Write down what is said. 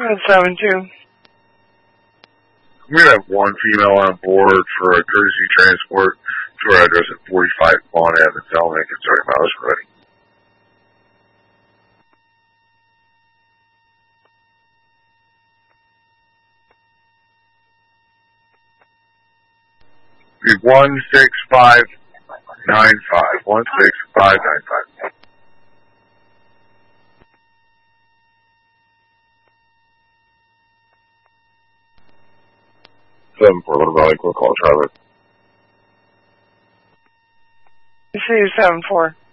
772. We have one female on board for a courtesy transport to our address at 45 Vaughn Avenue, Zelnick, and 30 miles ready. Be 16595. 16595. 74 Little Valley, quick call traffic. You see 74.